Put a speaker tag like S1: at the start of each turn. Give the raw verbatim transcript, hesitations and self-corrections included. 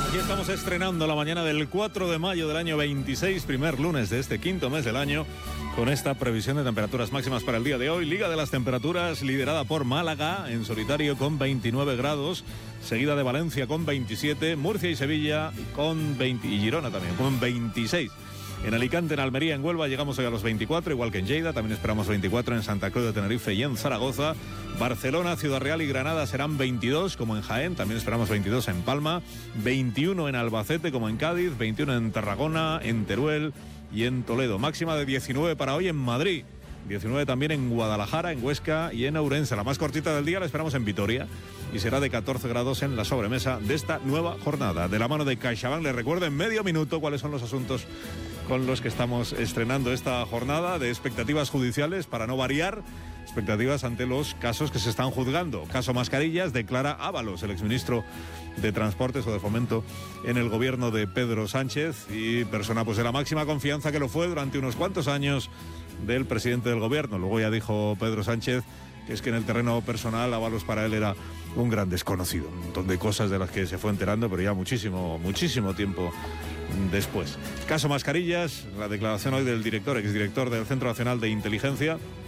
S1: Aquí estamos estrenando la mañana del cuatro de mayo del año veintiséis, primer lunes de este quinto mes del año, con esta previsión de temperaturas máximas para el día de hoy. Liga de las temperaturas liderada por Málaga, en solitario con veintinueve grados, seguida de Valencia con veintisiete, Murcia y Sevilla con veinte, y Girona también con veintiséis. En Alicante, en Almería, en Huelva llegamos hoy a los veinticuatro, igual que en Lleida, también esperamos veinticuatro en Santa Cruz de Tenerife y en Zaragoza. Barcelona, Ciudad Real y Granada serán veintidós, como en Jaén, también esperamos veintidós en Palma, veintiuno en Albacete, como en Cádiz, veintiuno en Tarragona, en Teruel y en Toledo. Máxima de diecinueve para hoy en Madrid, diecinueve también en Guadalajara, en Huesca y en Ourense. La más cortita del día la esperamos en Vitoria y será de catorce grados en la sobremesa de esta nueva jornada. De la mano de CaixaBank, les recuerdo en medio minuto cuáles son los asuntos con los que estamos estrenando esta jornada de expectativas judiciales, para no variar, expectativas ante los casos que se están juzgando. Caso Mascarillas, declara Ábalos, el exministro de Transportes o de Fomento en el gobierno de Pedro Sánchez, y persona pues de la máxima confianza que lo fue durante unos cuantos años del presidente del gobierno. Luego ya dijo Pedro Sánchez que es que en el terreno personal Ábalos para él era un gran desconocido, un montón de cosas de las que se fue enterando, pero ya muchísimo, muchísimo tiempo después. Caso Mascarillas, la declaración hoy del director, exdirector del Centro Nacional de Inteligencia,